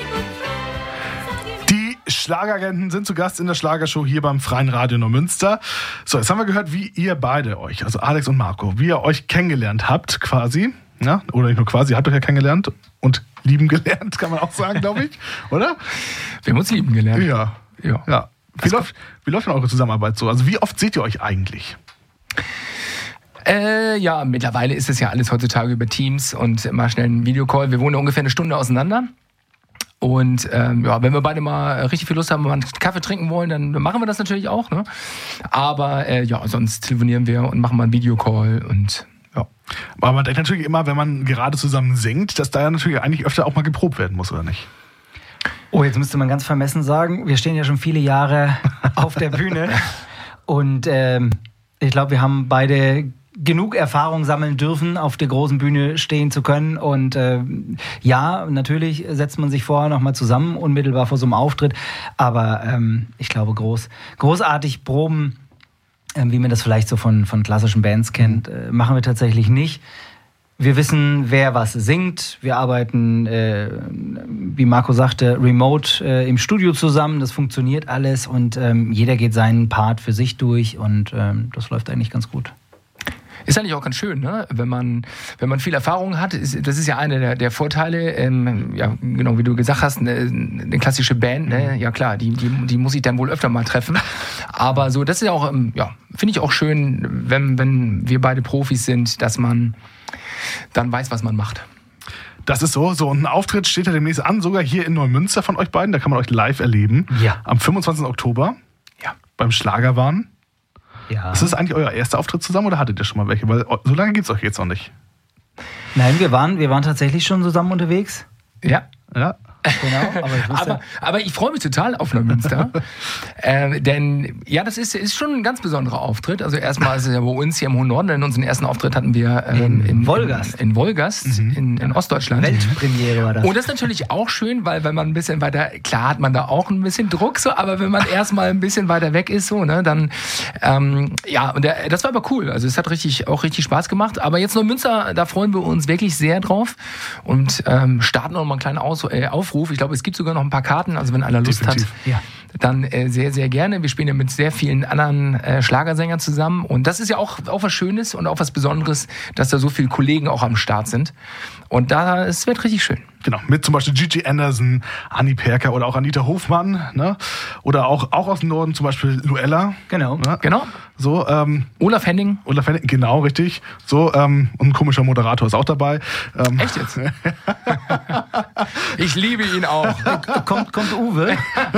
Die Schlageragenten sind zu Gast in der Schlagershow hier beim Freien Radio Neumünster. So, jetzt haben wir gehört, wie ihr beide euch, also Alex und Marco, wie ihr euch kennengelernt habt quasi. Ja, oder nicht nur quasi, habt euch ja kennengelernt und lieben gelernt, kann man auch sagen, glaube ich, oder? Wir haben uns lieben gelernt. Ja. Wie läuft denn eure Zusammenarbeit so? Also wie oft seht ihr euch eigentlich? Ja, mittlerweile ist es ja alles heutzutage über Teams und mal schnell ein Videocall. Wir wohnen ungefähr eine Stunde auseinander. Und wenn wir beide mal richtig viel Lust haben und mal einen Kaffee trinken wollen, dann machen wir das natürlich auch. Ne? Aber sonst telefonieren wir und machen mal einen Videocall und ja. Aber man denkt natürlich immer, wenn man gerade zusammen singt, dass da ja natürlich eigentlich öfter auch mal geprobt werden muss, oder nicht? Oh, jetzt müsste man ganz vermessen sagen, wir stehen ja schon viele Jahre auf der Bühne und ich glaube, wir haben beide genug Erfahrung sammeln dürfen, auf der großen Bühne stehen zu können und ja, natürlich setzt man sich vorher nochmal zusammen, unmittelbar vor so einem Auftritt, aber ich glaube, großartig proben, wie man das vielleicht so von klassischen Bands kennt, machen wir tatsächlich nicht. Wir wissen, wer was singt. Wir arbeiten, wie Marco sagte, remote im Studio zusammen. Das funktioniert alles und jeder geht seinen Part für sich durch und das läuft eigentlich ganz gut. Ist eigentlich auch ganz schön, ne? Wenn man viel Erfahrung hat. Das ist ja einer der Vorteile. Genau wie du gesagt hast, eine klassische Band, ne? Ja klar, die muss ich dann wohl öfter mal treffen. Aber so, das ist ja auch, finde ich auch schön, wenn wir beide Profis sind, dass man dann weiß, was man macht. Das ist so. Und ein Auftritt steht ja demnächst an, sogar hier in Neumünster von euch beiden. Da kann man euch live erleben. Ja. Am 25. Oktober. Ja. Beim Schlagerwahn. Ja. Ist das eigentlich euer erster Auftritt zusammen oder hattet ihr schon mal welche? Weil so lange gibt es euch jetzt noch nicht. Nein, wir waren tatsächlich schon zusammen unterwegs. Ja. Genau, aber ich freue mich total auf Neumünster. Denn ja, das ist schon ein ganz besonderer Auftritt. Also erstmal ist es ja bei uns hier im Hohen Norden, denn unseren ersten Auftritt hatten wir in Wolgast. In Wolgast, in Ostdeutschland. Weltpremiere war das. Und das ist natürlich auch schön, weil wenn man ein bisschen weiter, klar hat man da auch ein bisschen Druck, so, aber wenn man erstmal ein bisschen weiter weg ist, so, ne, dann das war aber cool. Also es hat auch richtig Spaß gemacht. Aber jetzt Neumünster, da freuen wir uns wirklich sehr drauf und starten noch mal einen kleinen Aufruf. Ich glaube, es gibt sogar noch ein paar Karten, also wenn einer Lust hat, dann sehr, sehr gerne. Wir spielen ja mit sehr vielen anderen Schlagersängern zusammen und das ist ja auch was Schönes und auch was Besonderes, dass da so viele Kollegen auch am Start sind und es wird richtig schön. Genau, mit zum Beispiel Gigi Anderson, Anni Perker oder auch Anita Hofmann, ne? Oder auch aus dem Norden zum Beispiel Luella. Genau. Ne? Genau. So, Olaf Henning, genau, richtig. So, und ein komischer Moderator ist auch dabei. Echt jetzt? Ich liebe ihn auch. Kommt Uwe?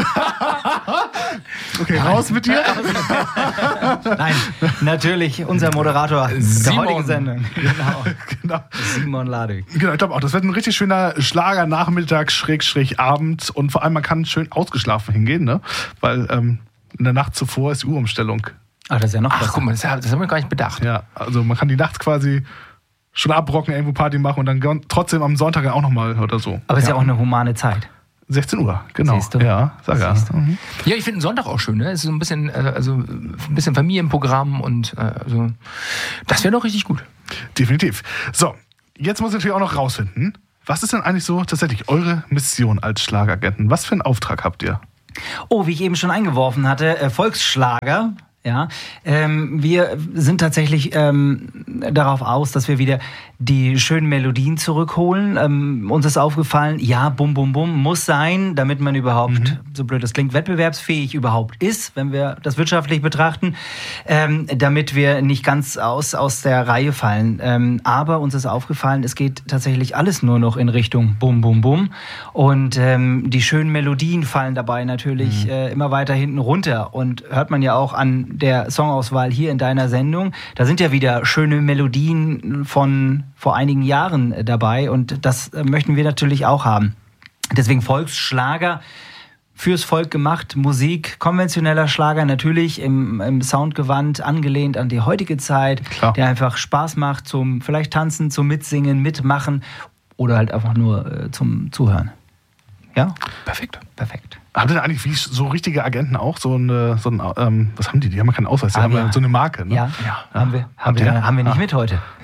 Okay, raus mit dir. Nein, natürlich unser Moderator der heutigen Sendung. Genau. Simon Ladek. Genau, ich glaube auch, das wird ein richtig schöner Schlager-Nachmittag, Abend und vor allem man kann schön ausgeschlafen hingehen, ne? Weil in der Nacht zuvor ist die Uhrumstellung. Ach, das ist ja noch besser. Guck mal, das haben wir gar nicht bedacht. Ja, also man kann die Nacht quasi schon abrocken, irgendwo Party machen und dann trotzdem am Sonntag auch nochmal oder so. Aber es ist ja auch eine humane Zeit. 16 Uhr, genau. Siehst du? Ja, sag ja. Mhm. Ja, ich finde den Sonntag auch schön, ne? Es ist so ein bisschen Familienprogramm und das wäre doch richtig gut. Definitiv. So, jetzt muss ich natürlich auch noch rausfinden, was ist denn eigentlich so tatsächlich eure Mission als Schlageragenten? Was für einen Auftrag habt ihr? Oh, wie ich eben schon eingeworfen hatte, Volksschlager. Ja, wir sind tatsächlich darauf aus, dass wir wieder die schönen Melodien zurückholen. Uns ist aufgefallen, ja, Bum Bum Bum muss sein, damit man überhaupt, so blöd das klingt, wettbewerbsfähig überhaupt ist, wenn wir das wirtschaftlich betrachten, damit wir nicht ganz aus der Reihe fallen. Aber uns ist aufgefallen, es geht tatsächlich alles nur noch in Richtung Bum Bum Bum und die schönen Melodien fallen dabei natürlich immer weiter hinten runter und hört man ja auch an der Songauswahl hier in deiner Sendung. Da sind ja wieder schöne Melodien von vor einigen Jahren dabei und das möchten wir natürlich auch haben. Deswegen Volksschlager, fürs Volk gemacht, Musik, konventioneller Schlager natürlich im Soundgewand, angelehnt an die heutige Zeit, Klar. Der einfach Spaß macht zum vielleicht tanzen, zum Mitsingen, mitmachen oder halt einfach nur zum Zuhören. Ja? Perfekt. Habt ihr denn eigentlich wie so richtige Agenten auch so ein was haben die? Die haben ja keinen Ausweis, die haben ja so eine Marke, ne? Ja. Haben wir nicht mit heute.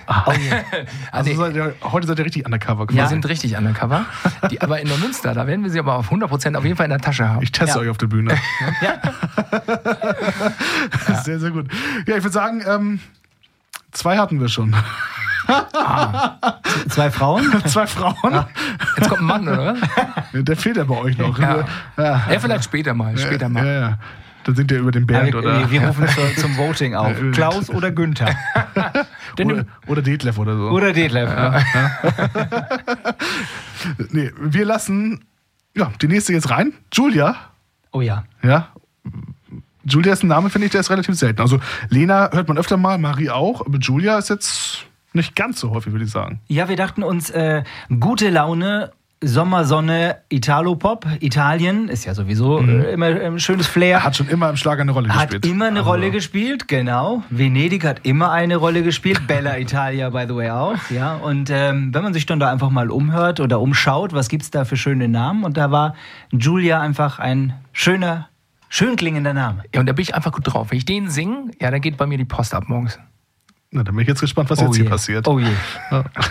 Oh yeah. Also heute seid ihr richtig undercover Wir quasi. sind richtig undercover. Aber in Neumünster, da werden wir sie aber auf 100% auf jeden Fall in der Tasche haben. Ich teste Ja. euch auf der Bühne. Ja. Sehr, sehr gut. Ja, ich würde sagen, 2 hatten wir schon. 2 Frauen? 2 Frauen. Jetzt kommt ein Mann, oder was? Der fehlt ja bei euch noch. Ja. Ja. Ja, vielleicht später mal. Ja. Dann singt ihr über den Bernd, oder? Wir rufen zum Voting auf. Klaus oder Günther? Oder Detlef oder so. Oder Detlef. Ja. Nee, wir lassen die nächste jetzt rein. Julia. Oh ja. Ja. Julia ist ein Name, finde ich, der ist relativ selten. Also Lena hört man öfter mal, Marie auch, aber Julia ist jetzt nicht ganz so häufig, würde ich sagen. Ja, wir dachten uns, gute Laune, Sommersonne, Italo-Pop, Italien, ist ja sowieso immer ein schönes Flair. Hat schon immer im Schlager eine Rolle gespielt. Hat immer eine Rolle gespielt, genau. Venedig hat immer eine Rolle gespielt. Bella Italia, by the way, auch. Ja, und wenn man sich dann da einfach mal umhört oder umschaut, was gibt's da für schöne Namen? Und da war Julia einfach ein schön klingender Name. Ja, und da bin ich einfach gut drauf. Wenn ich den singe, ja, dann geht bei mir die Post ab morgens. Na, dann bin ich jetzt gespannt, was jetzt hier passiert. Oh je.